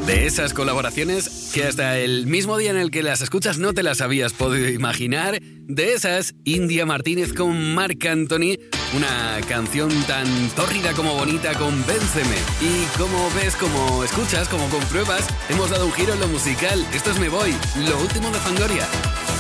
De esas colaboraciones que hasta el mismo día en el que las escuchas no te las habías podido imaginar. De esas, India Martínez con Marc Anthony, una canción tan tórrida como bonita, Convénceme. Y como ves, como escuchas, como compruebas, hemos dado un giro en lo musical. Esto es Me Voy, lo último de Fangoria.